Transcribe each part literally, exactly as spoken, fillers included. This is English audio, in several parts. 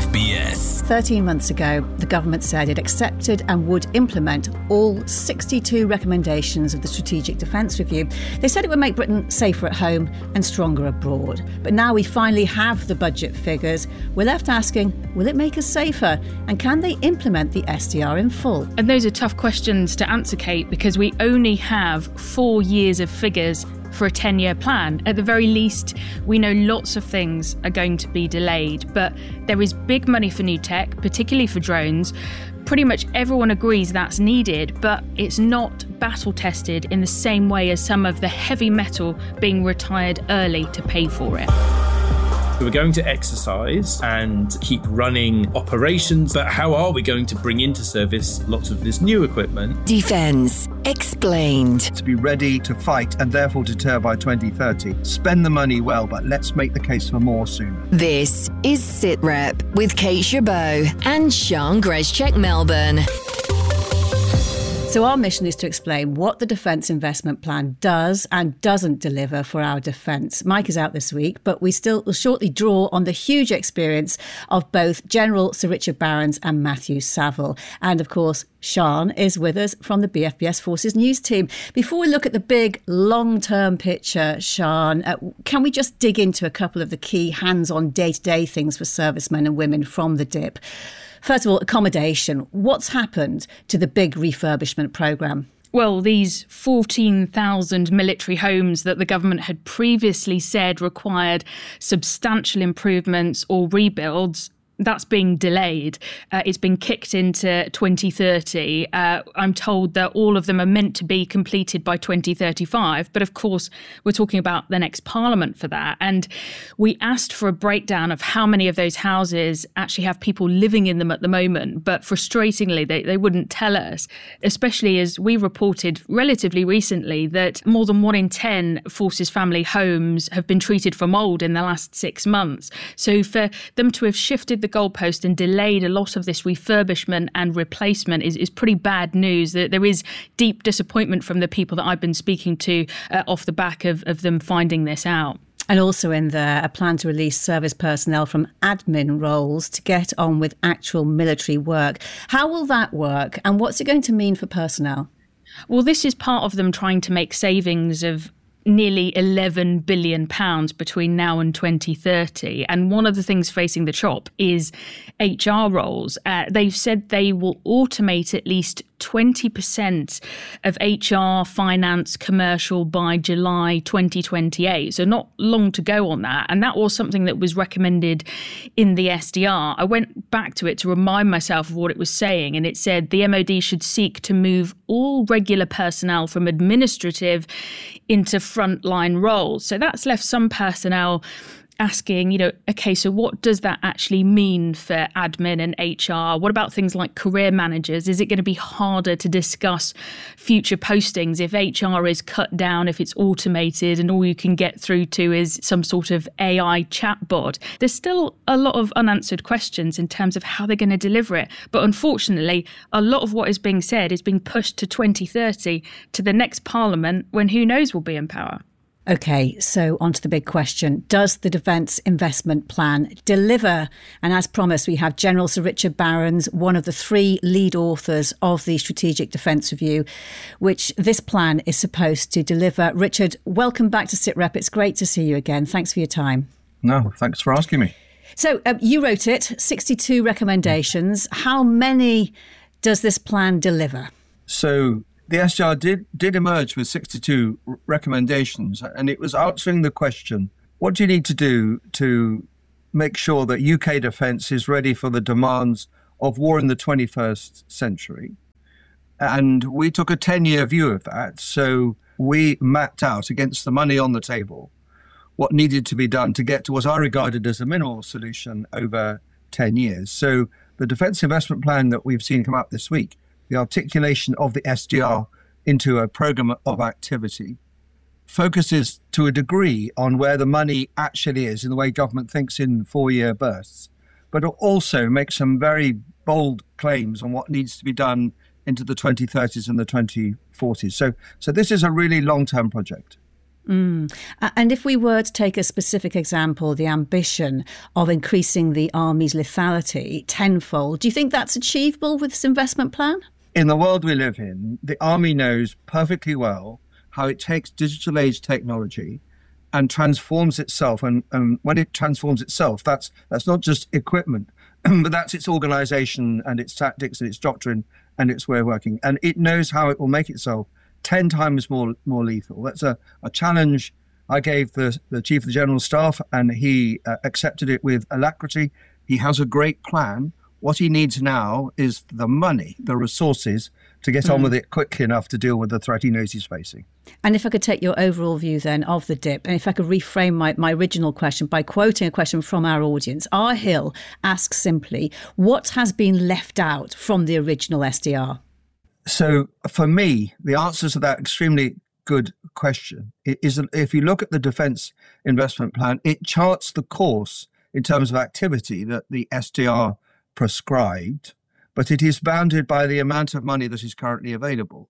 F B S. thirteen months ago, the government said it accepted and would implement all sixty-two recommendations of the Strategic Defence Review. They said it would make Britain safer at home and stronger abroad. But now we finally have the budget figures. We're left asking, will it make us safer? And can they implement the S D R in full? And those are tough questions to answer, Kate, because we only have four years of figures for a ten-year plan. At the very least, we know lots of things are going to be delayed, but there is big money for new tech, particularly for drones. Pretty much everyone agrees that's needed, but it's not battle-tested in the same way as some of the heavy metal being retired early to pay for it. We're going to exercise and keep running operations, but how are we going to bring into service lots of this new equipment? Defence Explained. To be ready to fight and therefore deter by twenty thirty. Spend the money well, but let's make the case for more sooner. This is SitRep with Kate Chabot and Sian Greszczyk Melbourne. So our mission is to explain what the Defence Investment Plan does and doesn't deliver for our defence. Mike is out this week, but we still will shortly draw on the huge experience of both General Sir Richard Barrons and Matthew Saville. And of course, Sian is with us from the B F B S Forces News team. Before we look at the big long-term picture, Sian, uh, can we just dig into a couple of the key hands-on day-to-day things for servicemen and women from the D I P? First of all, accommodation. What's happened to the big refurbishment programme? Well, these fourteen thousand military homes that the government had previously said required substantial improvements or rebuilds, that's being delayed. Uh, it's been kicked into twenty thirty. Uh, I'm told that all of them are meant to be completed by twenty thirty-five. But of course, we're talking about the next parliament for that. And we asked for a breakdown of how many of those houses actually have people living in them at the moment. But frustratingly, they, they wouldn't tell us, especially as we reported relatively recently that more than one in ten Forces family homes have been treated for mould in the last six months. So for them to have shifted the goalpost and delayed a lot of this refurbishment and replacement is, is pretty bad news. That there is deep disappointment from the people that I've been speaking to uh, off the back of, of them finding this out. And also in there, a plan to release service personnel from admin roles to get on with actual military work. How will that work? And what's it going to mean for personnel? Well, this is part of them trying to make savings of nearly eleven billion pounds between now and twenty thirty. And one of the things facing the chop is H R roles. Uh, they've said they will automate at least twenty percent of H R, finance, commercial by July twenty twenty-eight. So not long to go on that. And that was something that was recommended in the S D R. I went back to it to remind myself of what it was saying. And it said the M O D should seek to move all regular personnel from administrative into frontline roles. So that's left some personnel asking, you know, OK, so what does that actually mean for admin and H R? What about things like career managers? Is it going to be harder to discuss future postings if H R is cut down, if it's automated and all you can get through to is some sort of A I chatbot? There's still a lot of unanswered questions in terms of how they're going to deliver it. But unfortunately, a lot of what is being said is being pushed to twenty thirty, to the next parliament, when who knows will be in power. OK, so on to the big question. Does the Defence Investment Plan deliver? And as promised, we have General Sir Richard Barrons, one of the three lead authors of the Strategic Defence Review, which this plan is supposed to deliver. Richard, welcome back to SitRep. It's great to see you again. Thanks for your time. No, thanks for asking me. So uh, you wrote it, sixty-two recommendations. How many does this plan deliver? So the S D R did, did emerge with sixty-two recommendations, and it was answering the question, what do you need to do to make sure that U K defence is ready for the demands of war in the twenty-first century? And we took a ten-year view of that. So we mapped out against the money on the table what needed to be done to get to what I regarded as a minimal solution over ten years. So the Defence Investment Plan that we've seen come up this week, the articulation of the S D R into a programme of activity, focuses to a degree on where the money actually is in the way government thinks in four-year bursts, but it also makes some very bold claims on what needs to be done into the twenty thirties and the twenty forties. So, so this is a really long-term project. Mm. And if we were to take a specific example, the ambition of increasing the Army's lethality tenfold, do you think that's achievable with this investment plan? In the world we live in, the Army knows perfectly well how it takes digital age technology and transforms itself. And, and when it transforms itself, that's that's not just equipment, but that's its organization and its tactics and its doctrine and its way of working. And it knows how it will make itself ten times more more lethal. That's a, a challenge I gave the, the Chief of the General Staff, and he uh, accepted it with alacrity. He has a great plan. What he needs now is the money, the resources to get mm. on with it quickly enough to deal with the threat he knows he's facing. And if I could take your overall view then of the D I P, and if I could reframe my, my original question by quoting a question from our audience, R. Hill asks simply, what has been left out from the original S D R? So for me, the answer to that extremely good question is that if you look at the Defence Investment Plan, it charts the course in terms of activity that the S D R prescribed, but it is bounded by the amount of money that is currently available.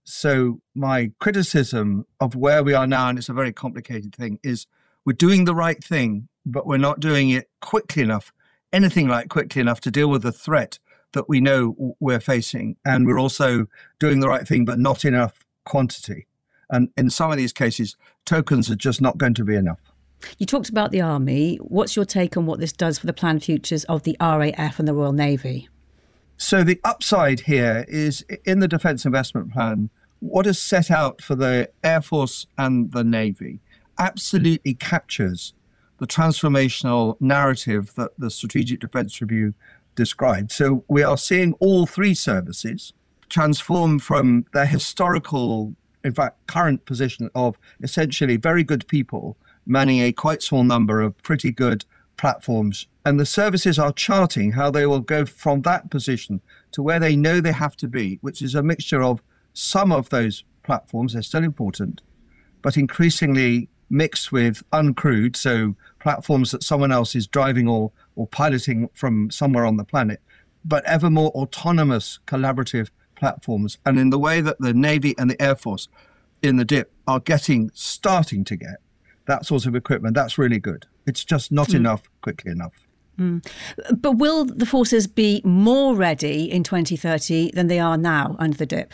So my criticism of where we are now, and it's a very complicated thing, is we're doing the right thing, but we're not doing it quickly enough, anything like quickly enough to deal with the threat that we know we're facing. And we're also doing the right thing, but not enough quantity. And in some of these cases, tokens are just not going to be enough. You talked about the Army. What's your take on what this does for the planned futures of the R A F and the Royal Navy? So the upside here is in the Defence Investment Plan, what is set out for the Air Force and the Navy absolutely captures the transformational narrative that the Strategic Defence Review described. So we are seeing all three services transform from their historical, in fact, current position of essentially very good people manning a quite small number of pretty good platforms. And the services are charting how they will go from that position to where they know they have to be, which is a mixture of some of those platforms, they're still important, but increasingly mixed with uncrewed, so platforms that someone else is driving or, or piloting from somewhere on the planet, but ever more autonomous, collaborative platforms. And in the way that the Navy and the Air Force in the D I P are getting, starting to get that sort of equipment, that's really good. It's just not mm. enough quickly enough. Mm. But will the forces be more ready in twenty thirty than they are now under the D I P?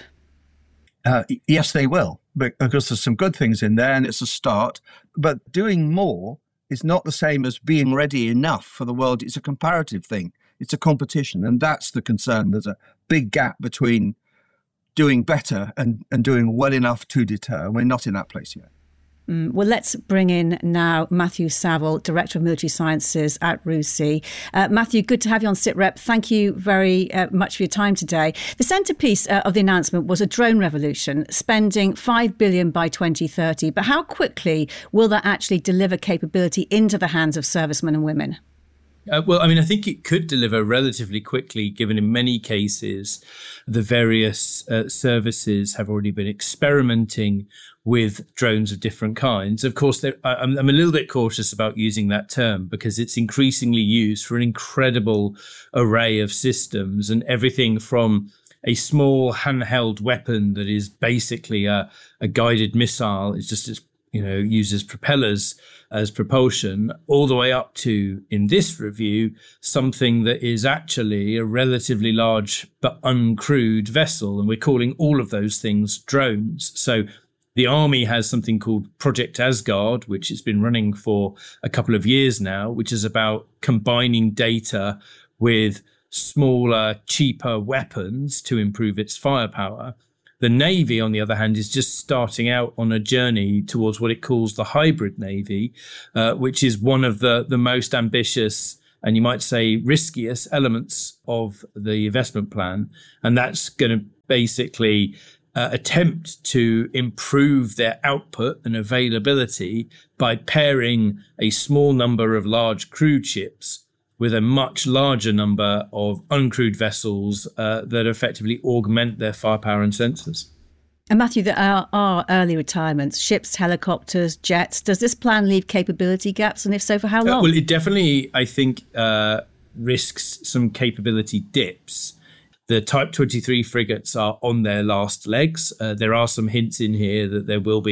Uh, yes, they will, because there's some good things in there and it's a start. But doing more is not the same as being ready enough for the world. It's a comparative thing. It's a competition. And that's the concern. There's a big gap between doing better and, and doing well enough to deter. We're not in that place yet. Mm, well, let's bring in now Matthew Saville, Director of Military Sciences at R U S I. Uh, Matthew, good to have you on SITREP. Thank you very uh, much for your time today. The centrepiece uh, of the announcement was a drone revolution, spending five billion dollars by twenty thirty. But how quickly will that actually deliver capability into the hands of servicemen and women? Uh, well, I mean, I think it could deliver relatively quickly, given in many cases the various uh, services have already been experimenting with drones of different kinds. Of course, I'm, I'm a little bit cautious about using that term because it's increasingly used for an incredible array of systems, and everything from a small handheld weapon that is basically a, a guided missile, it's just, it's, you know, uses propellers as propulsion, all the way up to, in this review, something that is actually a relatively large but uncrewed vessel. And we're calling all of those things drones. So the Army has something called Project Asgard, which has been running for a couple of years now, which is about combining data with smaller, cheaper weapons to improve its firepower. The Navy, on the other hand, is just starting out on a journey towards what it calls the hybrid Navy, uh, which is one of the, the most ambitious and you might say riskiest elements of the investment plan. And that's going to basically uh, attempt to improve their output and availability by pairing a small number of large crewed ships with a much larger number of uncrewed vessels uh, that effectively augment their firepower and sensors. And Matthew, there are, are early retirements, ships, helicopters, jets. Does this plan leave capability gaps? And if so, for how long? Uh, well, it definitely, I think, uh, risks some capability dips. The Type twenty-three frigates are on their last legs. Uh, there are some hints in here that there will be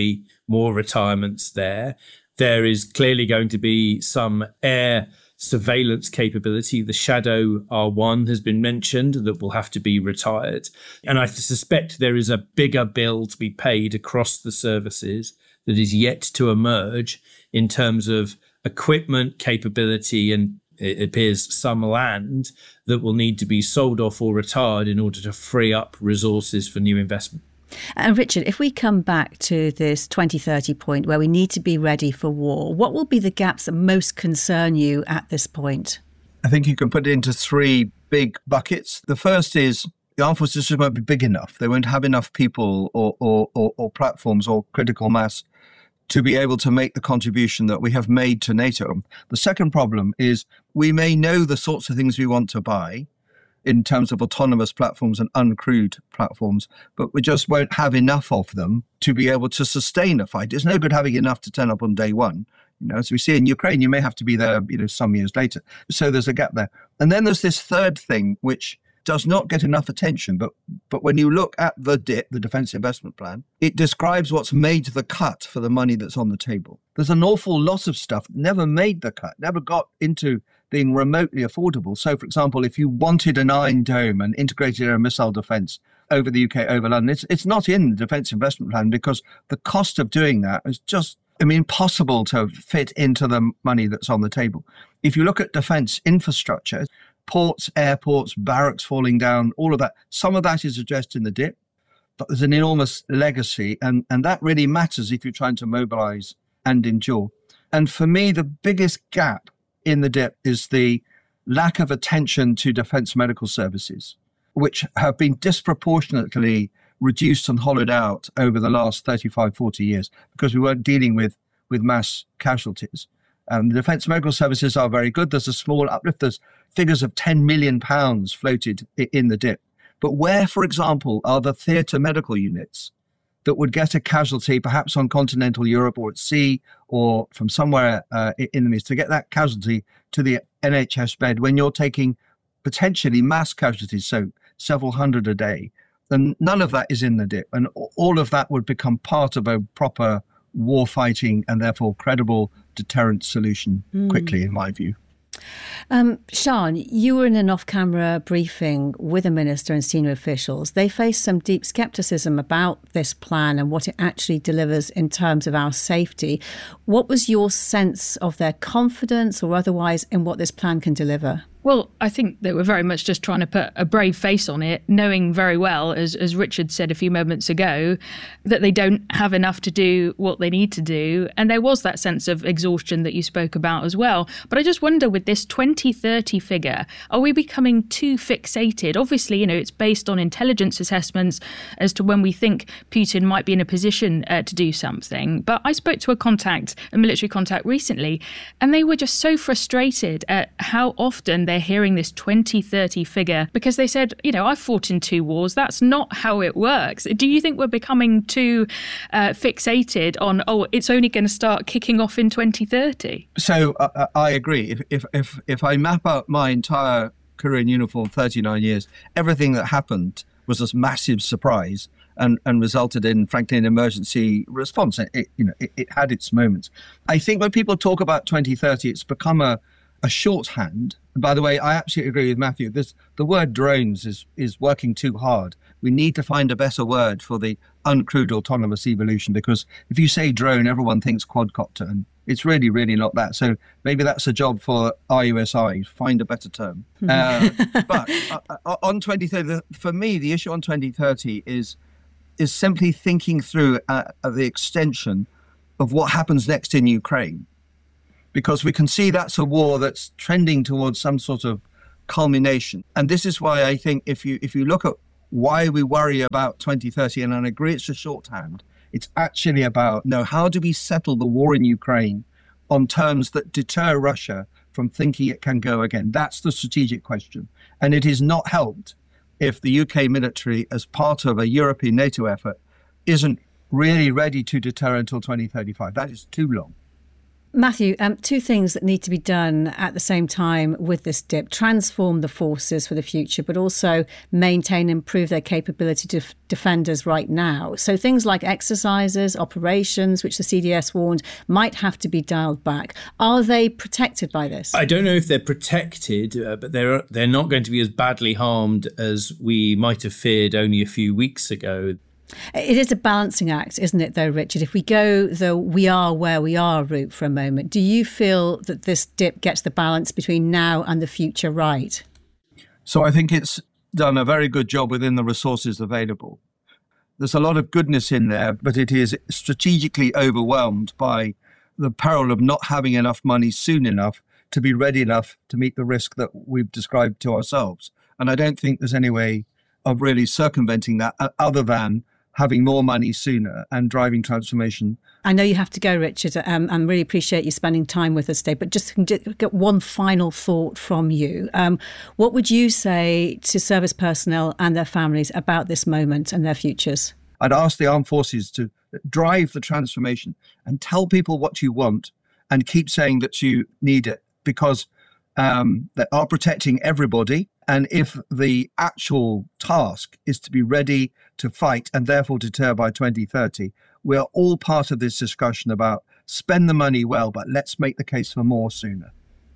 more retirements there. There is clearly going to be some air surveillance capability. The Shadow R one has been mentioned that will have to be retired. And I suspect there is a bigger bill to be paid across the services that is yet to emerge in terms of equipment capability, and it appears some land that will need to be sold off or retired in order to free up resources for new investment. And Richard, if we come back to this twenty thirty point where we need to be ready for war, what will be the gaps that most concern you at this point? I think you can put it into three big buckets. The first is the armed forces just won't be big enough. They won't have enough people or, or, or, or platforms or critical mass to be able to make the contribution that we have made to NATO. The second problem is we may know the sorts of things we want to buy in terms of autonomous platforms and uncrewed platforms, but we just won't have enough of them to be able to sustain a fight. It's no good having enough to turn up on day one. You know, as we see in Ukraine, you may have to be there, you know, some years later. So there's a gap there. And then there's this third thing, which does not get enough attention. But but when you look at the D I P, the Defence Investment Plan, it describes what's made the cut for the money that's on the table. There's an awful lot of stuff that never made the cut, never got into being remotely affordable. So, for example, if you wanted an Iron Dome and integrated air missile defence over the U K, over London, it's, it's not in the Defence Investment Plan because the cost of doing that is just, I mean, impossible to fit into the money that's on the table. If you look at defence infrastructure, ports, airports, barracks falling down, all of that, some of that is addressed in the D I P, but there's an enormous legacy, and, and that really matters if you're trying to mobilise and endure. And for me, the biggest gap in the D I P is the lack of attention to defence medical services, which have been disproportionately reduced and hollowed out over the last thirty-five, forty years because we weren't dealing with, with mass casualties. Um, the defence medical services are very good. There's a small uplift. There's figures of ten million pounds floated in the D I P. But where, for example, are the theatre medical units that would get a casualty perhaps on continental Europe or at sea or from somewhere uh, in the Middle East, to get that casualty to the N H S bed when you're taking potentially mass casualties, so several hundred a day? Then none of that is in the D I P. And all of that would become part of a proper war fighting and therefore credible deterrent solution mm. quickly, in my view. Um, Sian, you were in an off-camera briefing with a minister and senior officials. They faced some deep scepticism about this plan and what it actually delivers in terms of our safety. What was your sense of their confidence or otherwise in what this plan can deliver? Well, I think they were very much just trying to put a brave face on it, knowing very well, as, as Richard said a few moments ago, that they don't have enough to do what they need to do. And there was that sense of exhaustion that you spoke about as well. But I just wonder, with this twenty thirty figure, are we becoming too fixated? Obviously, you know, it's based on intelligence assessments as to when we think Putin might be in a position uh, to do something. But I spoke to a contact, a military contact recently, and they were just so frustrated at how often they they're hearing this twenty thirty figure because they said, you know, I've fought in two wars. That's not how it works. Do you think we're becoming too uh, fixated on, oh, it's only going to start kicking off in twenty thirty? So uh, I agree. If, if, if, if I map out my entire career in uniform, thirty-nine years, everything that happened was this massive surprise and, and resulted in, frankly, an emergency response. It, you know, it, it had its moments. I think when people talk about twenty thirty, it's become a, a shorthand. And by the way, I absolutely agree with Matthew. This, the word drones is, is working too hard. We need to find a better word for the uncrewed autonomous evolution, because if you say drone, everyone thinks quadcopter, and it's really, really not that. So maybe that's a job for R U S I, find a better term. uh, but uh, on twenty thirty, for me, the issue on twenty thirty is, is simply thinking through uh, the extension of what happens next in Ukraine. Because we can see that's a war that's trending towards some sort of culmination. And this is why I think if you if you look at why we worry about twenty thirty, and I agree it's a shorthand, it's actually about, no, how do we settle the war in Ukraine on terms that deter Russia from thinking it can go again? That's the strategic question. And it is not helped if the U K military, as part of a European NATO effort, isn't really ready to deter until twenty thirty-five. That is too long. Matthew, um, two things that need to be done at the same time with this dip: transform the forces for the future, but also maintain and improve their capability to f- defend us right now. So things like exercises, operations, which the C D S warned might have to be dialed back. Are they protected by this? I don't know if they're protected, uh, but they're they're not going to be as badly harmed as we might have feared only a few weeks ago. It is a balancing act, isn't it, though, Richard? If we go the we are where we are route for a moment, do you feel that this dip gets the balance between now and the future right? So I think it's done a very good job within the resources available. There's a lot of goodness in there, but it is strategically overwhelmed by the peril of not having enough money soon enough to be ready enough to meet the risk that we've described to ourselves. And I don't think there's any way of really circumventing that other than having more money sooner and driving transformation. I know you have to go, Richard. Um, I really appreciate you spending time with us today, but just get one final thought from you. Um, what would you say to service personnel and their families about this moment and their futures? I'd ask the armed forces to drive the transformation and tell people what you want and keep saying that you need it, because um, they are protecting everybody. And if the actual task is to be ready to fight and therefore deter by twenty thirty, we're all part of this discussion about spend the money well, but let's make the case for more sooner.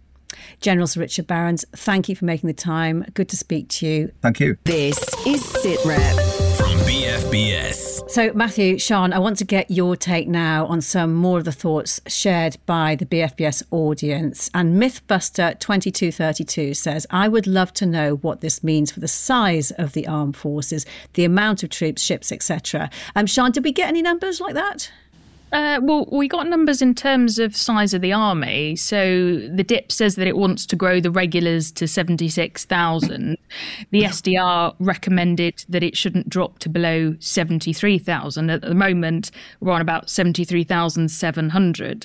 General Sir Richard Barrons, thank you for making the time. Good to speak to you. Thank you. This is SITREP from B F B S. So, Matthew, Sian, I want to get your take now on some more of the thoughts shared by the B F B S audience. And Mythbuster twenty-two thirty-two says, I would love to know what this means for the size of the armed forces, the amount of troops, ships, et cetera. Um, Sian, did we get any numbers like that? Uh, well, we got numbers in terms of size of the army. So the D I P says that it wants to grow the regulars to seventy-six thousand. The S D R recommended that it shouldn't drop to below seventy-three thousand. At the moment, we're on about seventy-three thousand seven hundred.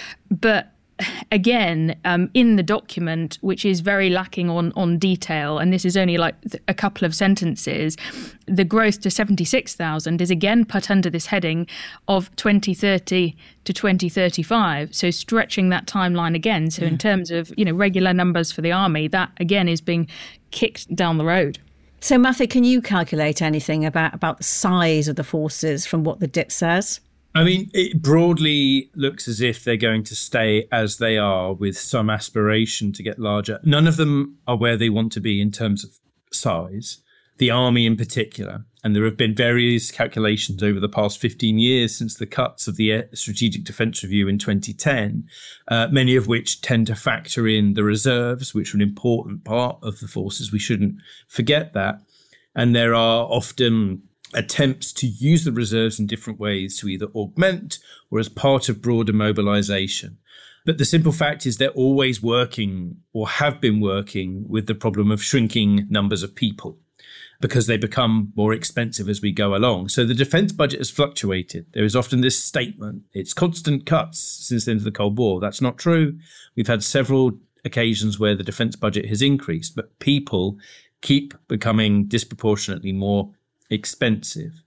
But again, um, in the document, which is very lacking on, on detail, and this is only like a couple of sentences, the growth to seventy-six thousand is again put under this heading of twenty thirty to twenty thirty-five. So stretching that timeline again. So yeah. in terms of, you know, regular numbers for the army, that again is being kicked down the road. So Matthew, can you calculate anything about, about the size of the forces from what the D I P says? I mean, it broadly looks as if they're going to stay as they are with some aspiration to get larger. None of them are where they want to be in terms of size, the army in particular. And there have been various calculations over the past fifteen years since the cuts of the Strategic Defence Review in twenty ten, uh, many of which tend to factor in the reserves, which are an important part of the forces. We shouldn't forget that. And there are often attempts to use the reserves in different ways to either augment or as part of broader mobilisation. But the simple fact is they're always working or have been working with the problem of shrinking numbers of people because they become more expensive as we go along. So the defence budget has fluctuated. There is often this statement, it's constant cuts since the end of the Cold War. That's not true. We've had several occasions where the defence budget has increased, but people keep becoming disproportionately more expensive.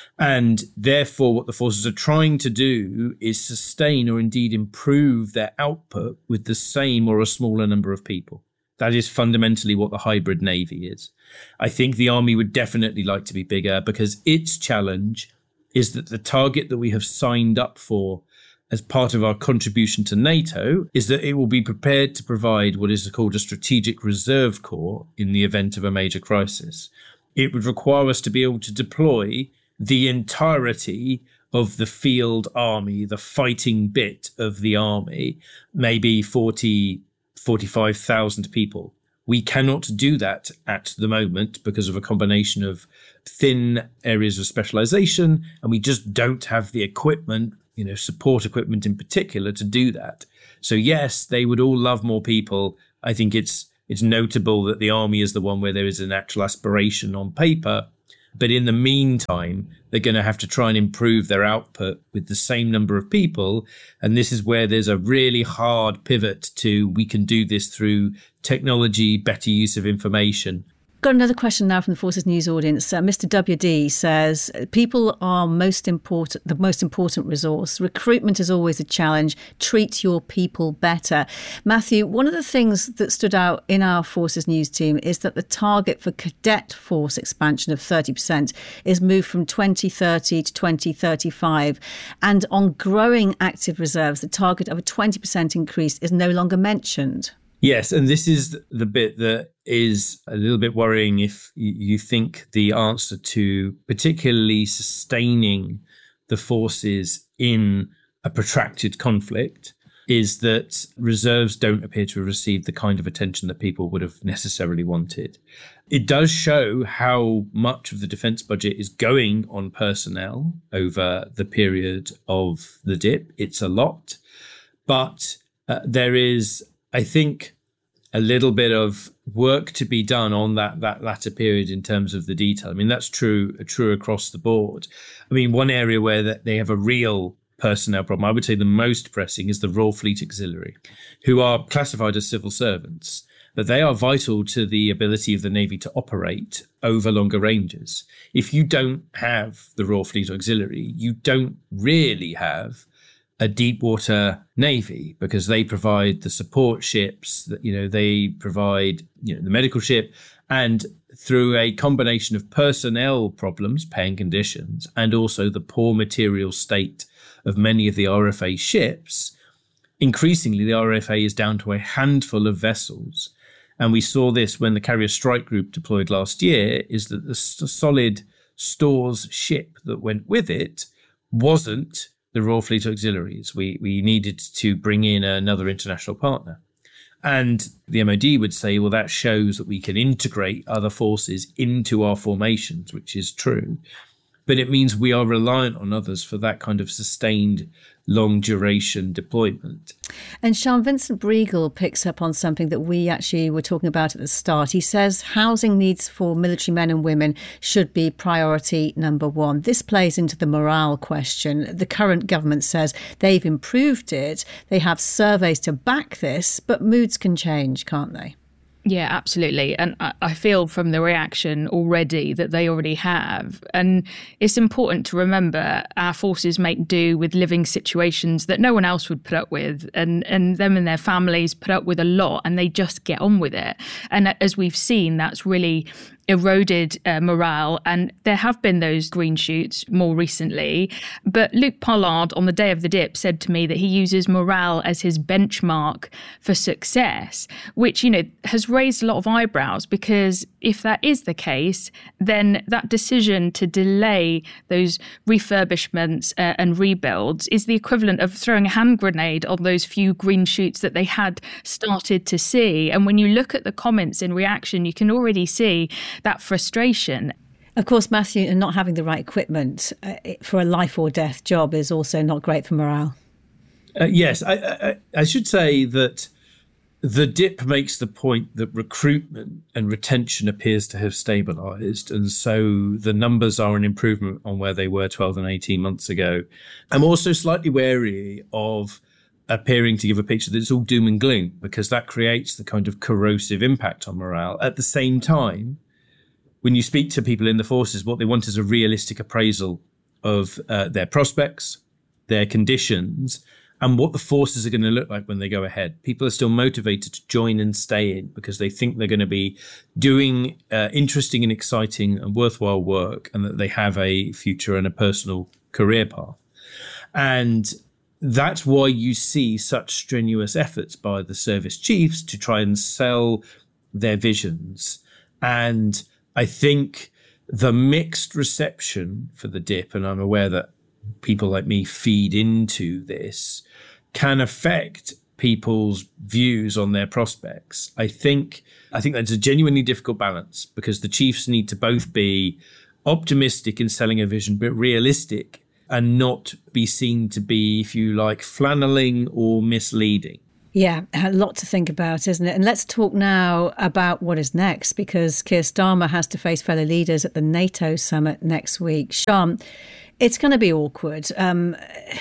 And therefore, what the forces are trying to do is sustain or indeed improve their output with the same or a smaller number of people. That is fundamentally what the hybrid navy is. I think the army would definitely like to be bigger because its challenge is that the target that we have signed up for as part of our contribution to NATO is that it will be prepared to provide what is called a strategic reserve corps in the event of a major crisis. It would require us to be able to deploy the entirety of the field army, the fighting bit of the army, maybe forty, forty-five thousand people. We cannot do that at the moment because of a combination of thin areas of specialization, and we just don't have the equipment, you know, support equipment in particular, to do that. So yes, they would all love more people. I think it's It's notable that the army is the one where there is an actual aspiration on paper. But in the meantime, they're going to have to try and improve their output with the same number of people. And this is where there's a really hard pivot to we can do this through technology, better use of information. Got another question now from the Forces News audience. Uh, Mister W D says, people are most important, the most important resource. Recruitment is always a challenge. Treat your people better. Matthew, one of the things that stood out in our Forces News team is that the target for cadet force expansion of thirty percent is moved from twenty thirty to twenty thirty-five. And on growing active reserves, the target of a twenty percent increase is no longer mentioned. Yes, and this is the bit that is a little bit worrying if you think the answer to particularly sustaining the forces in a protracted conflict is that reserves don't appear to have received the kind of attention that people would have necessarily wanted. It does show how much of the defence budget is going on personnel over the period of the dip. It's a lot, but uh, there is, I think, a little bit of work to be done on that that latter period in terms of the detail. I mean, that's true true across the board. I mean, one area where that they have a real personnel problem, I would say the most pressing, is the Royal Fleet Auxiliary, who are classified as civil servants, but they are vital to the ability of the Navy to operate over longer ranges. If you don't have the Royal Fleet Auxiliary, you don't really have a deep water navy, because they provide the support ships, that, you know, they provide, you know, the medical ship, and through a combination of personnel problems, paying conditions, and also the poor material state of many of the R F A ships, increasingly the R F A is down to a handful of vessels. And we saw this when the Carrier Strike Group deployed last year, is that the solid stores ship that went with it wasn't the Royal Fleet Auxiliaries. We we needed to bring in another international partner. And the M O D would say, well, that shows that we can integrate other forces into our formations, which is true. But it means we are reliant on others for that kind of sustained long duration deployment. And Sian Vincent Briegel picks up on something that we actually were talking about at the start. He says housing needs for military men and women should be priority number one. This plays into the morale question. The current government says they've improved it. They have surveys to back this, but moods can change, can't they? Yeah, absolutely. And I, I feel from the reaction already that they already have. And it's important to remember our forces make do with living situations that no one else would put up with. And, and them and their families put up with a lot, and they just get on with it. And as we've seen, that's really eroded uh, morale, and there have been those green shoots more recently. But Luke Pollard on the day of the dip said to me that he uses morale as his benchmark for success, which, you know, has raised a lot of eyebrows, because if that is the case, then that decision to delay those refurbishments uh, and rebuilds is the equivalent of throwing a hand grenade on those few green shoots that they had started to see. And when you look at the comments in reaction, you can already see that frustration. Of course, Matthew, and not having the right equipment uh, for a life or death job is also not great for morale. Uh, yes, I, I, I should say that the dip makes the point that recruitment and retention appears to have stabilised, and so the numbers are an improvement on where they were twelve and eighteen months ago. I'm also slightly wary of appearing to give a picture that it's all doom and gloom, because that creates the kind of corrosive impact on morale. At the same time, when you speak to people in the forces, what they want is a realistic appraisal of uh, their prospects, their conditions, and what the forces are going to look like when they go ahead. People are still motivated to join and stay in because they think they're going to be doing uh, interesting and exciting and worthwhile work, and that they have a future and a personal career path. And that's why you see such strenuous efforts by the service chiefs to try and sell their visions. And I think the mixed reception for the dip, and I'm aware that people like me feed into this, can affect people's views on their prospects. I think I think that's a genuinely difficult balance, because the chiefs need to both be optimistic in selling a vision, but realistic, and not be seen to be, if you like, flanneling or misleading. Yeah, a lot to think about, isn't it? And let's talk now about what is next, because Keir Starmer has to face fellow leaders at the NATO summit next week. Sian, it's going to be awkward. Um,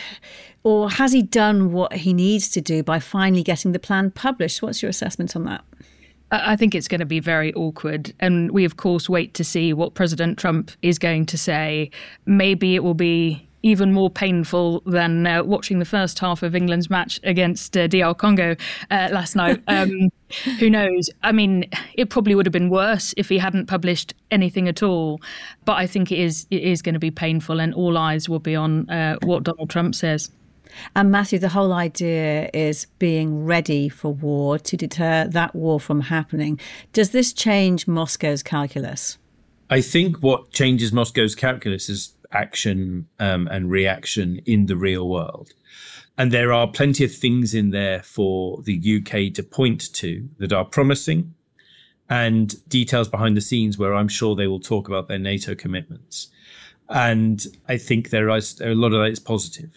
or has he done what he needs to do by finally getting the plan published? What's your assessment on that? I think it's going to be very awkward. And we, of course, wait to see what President Trump is going to say. Maybe it will be even more painful than uh, watching the first half of England's match against uh, D R Congo uh, last night. Um, who knows? I mean, it probably would have been worse if he hadn't published anything at all. But I think it is it is going to be painful, and all eyes will be on uh, what Donald Trump says. And Matthew, the whole idea is being ready for war to deter that war from happening. Does this change Moscow's calculus? I think what changes Moscow's calculus is action um, and reaction in the real world. And there are plenty of things in there for the U K to point to that are promising, and details behind the scenes where I'm sure they will talk about their NATO commitments. And I think there is a lot of that is positive.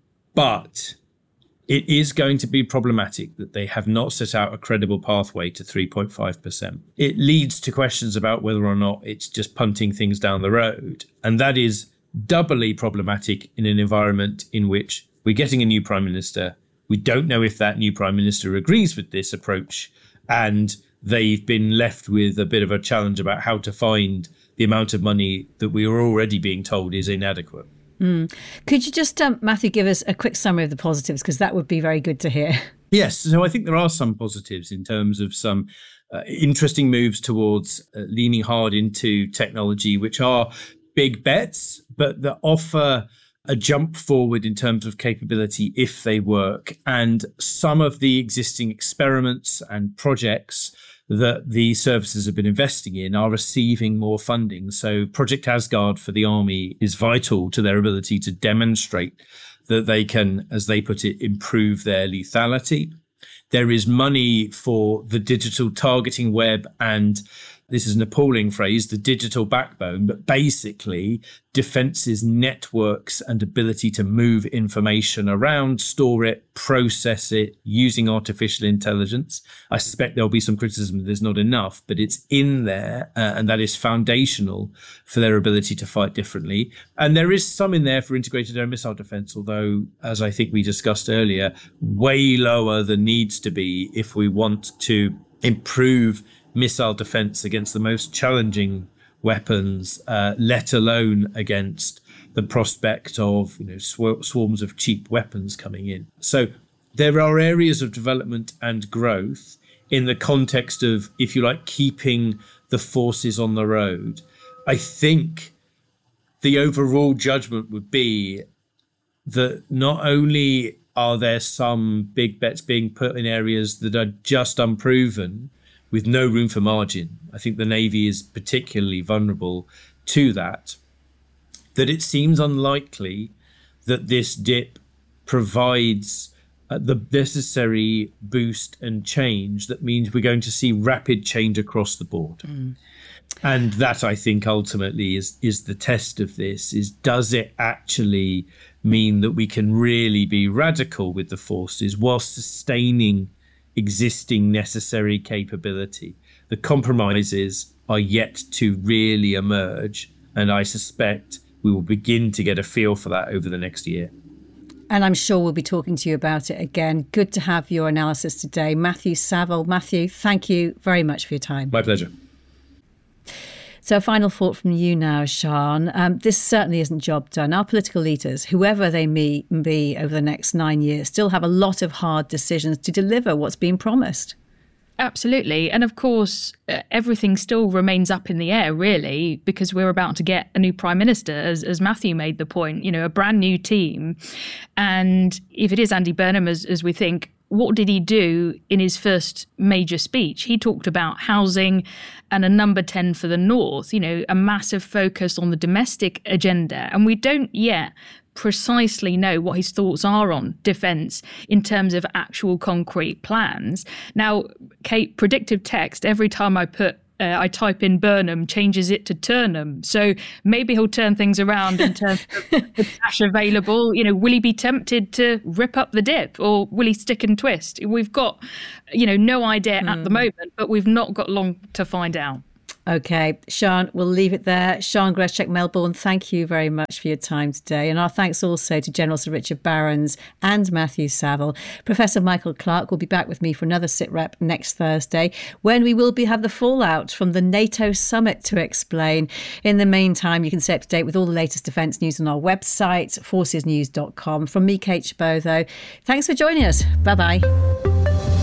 But it is going to be problematic that they have not set out a credible pathway to three point five percent. It leads to questions about whether or not it's just punting things down the road. And that is doubly problematic in an environment in which we're getting a new prime minister. We don't know if that new prime minister agrees with this approach. And they've been left with a bit of a challenge about how to find the amount of money that we are already being told is inadequate. Mm. Could you just, um, Matthew, give us a quick summary of the positives, because that would be very good to hear. Yes, so I think there are some positives in terms of some uh, interesting moves towards uh, leaning hard into technology, which are big bets, but that offer a jump forward in terms of capability if they work. And some of the existing experiments and projects that the services have been investing in are receiving more funding. So Project Asgard for the army is vital to their ability to demonstrate that they can, as they put it, improve their lethality. There is money for the digital targeting web, and this is an appalling phrase, the digital backbone, but basically defence's networks and ability to move information around, store it, process it using artificial intelligence. I suspect there'll be some criticism that there's not enough, but it's in there, uh, and that is foundational for their ability to fight differently. And there is some in there for integrated air missile defense, although, as I think we discussed earlier, way lower than needs to be if we want to improve missile defense against the most challenging weapons, uh, let alone against the prospect of, you know, sw- swarms of cheap weapons coming in. So there are areas of development and growth in the context of, if you like, keeping the forces on the road. I think the overall judgment would be that not only are there some big bets being put in areas that are just unproven, with no room for margin. I think the Navy is particularly vulnerable to that, that it seems unlikely that this dip provides uh, the necessary boost and change that means we're going to see rapid change across the board. Mm. And that, I think, ultimately is, is the test of this, is does it actually mean that we can really be radical with the forces while sustaining existing necessary capability? The compromises are yet to really emerge, and I suspect we will begin to get a feel for that over the next year. And I'm sure we'll be talking to you about it again. Good to have your analysis today. Matthew Saville. Matthew, thank you very much for your time. My pleasure. So a final thought from you now, Sian. Um, this certainly isn't job done. Our political leaders, whoever they may be over the next nine years, still have a lot of hard decisions to deliver what's been promised. Absolutely. And of course, uh, everything still remains up in the air, really, because we're about to get a new prime minister, as, as Matthew made the point, you know, a brand new team. And if it is Andy Burnham, as, as we think, what did he do in his first major speech? He talked about housing and a number ten for the North, you know, a massive focus on the domestic agenda. And we don't yet precisely know what his thoughts are on defence in terms of actual concrete plans. Now, Kate, predictive text, every time I put Uh, I type in Burnham, changes it to Turnham. So maybe he'll turn things around in terms of the cash available. You know, will he be tempted to rip up the dip, or will he stick and twist? We've got, you know, no idea mm. at the moment, but we've not got long to find out. OK, Sian, we'll leave it there. Sian Greszczak, Melbourne, thank you very much for your time today. And our thanks also to General Sir Richard Barrons and Matthew Saville. Professor Michael Clarke will be back with me for another SITREP next Thursday, when we will be have the fallout from the NATO summit to explain. In the meantime, you can stay up to date with all the latest defence news on our website, forces news dot com. From me, Kate Chabot, though, thanks for joining us. Bye-bye.